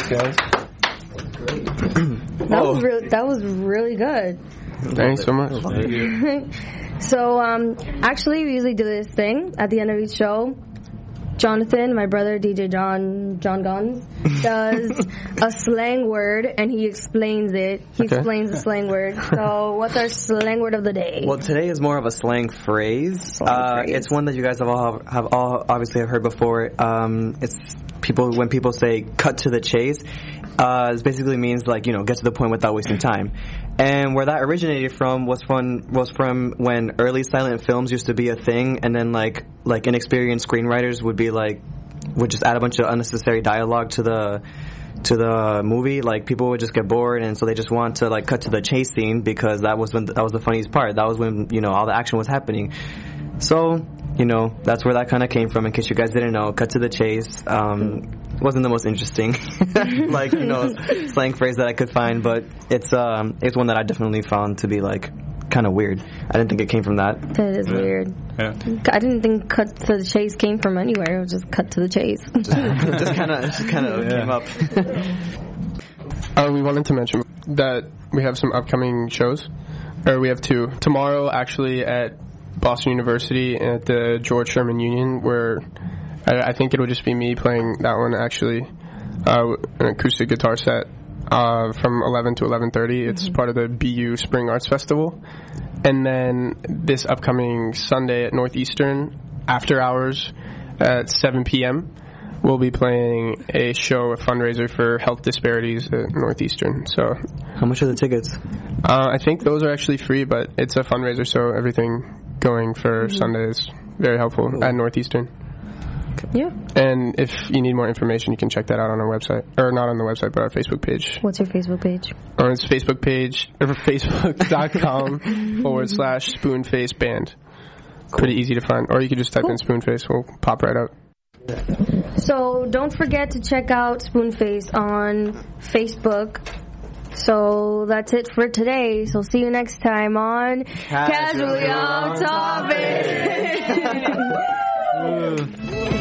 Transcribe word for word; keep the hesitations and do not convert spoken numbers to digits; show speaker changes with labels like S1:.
S1: guys.
S2: That was re- that was really good.
S1: Thanks so much.
S2: So, um, actually, we usually do this thing at the end of each show. Jonathan, my brother, D J John, John Guns, does a slang word, and he explains it. He
S1: Okay.
S2: explains the slang word. So, what's our slang word of the day?
S3: Well, today is more of a slang phrase.
S2: Slang
S3: uh,
S2: phrase.
S3: It's one that you guys have all have all obviously heard before. Um, it's people when people say "cut to the chase." Uh, it basically means like you know get to the point without wasting time. And where that originated from was from was from when early silent films used to be a thing, and then like like inexperienced screenwriters would be like would just add a bunch of unnecessary dialogue to the to the movie. Like people would just get bored, and so they just want to like cut to the chase scene because that was when that was the funniest part. That was when you know all the action was happening. So you know that's where that kind of came from. In case you guys didn't know, cut to the chase. Um, wasn't the most interesting like you know slang phrase that I could find, but it's um it's one that I definitely found to be like kind of weird. I didn't think it came from that.
S2: That is weird.
S4: Yeah.
S2: I didn't think cut to the chase came from anywhere. It was just cut to the chase.
S3: It just kind of just kind of
S4: Yeah.
S3: came up.
S1: Uh, we wanted to mention that we have some upcoming shows, or we have two. Tomorrow, actually, at Boston University at the George Sherman Union, where I, I think it'll just be me playing that one, actually, uh, an acoustic guitar set uh, from eleven to eleven thirty. It's mm-hmm. part of the B U Spring Arts Festival. And then this upcoming Sunday at Northeastern, after hours at seven p.m., we'll be playing a show, a fundraiser for health disparities at Northeastern. So,
S3: How much are the tickets?
S1: uh, I think those are actually free, but it's a fundraiser, so everything going for mm-hmm. Sunday is very helpful cool. at Northeastern.
S2: Yeah.
S1: And if you need more information, you can check that out on our website. Or not on the website, but our Facebook page.
S2: What's your Facebook page?
S1: Or it's Facebook page, or facebook.com forward slash Spoonface Band. Cool. Pretty easy to find. Or you can just type cool. in Spoonface. We'll pop right up.
S2: So don't forget to check out Spoonface on Facebook. So that's it for today. So see you next time on Casually, Casually Off Topic.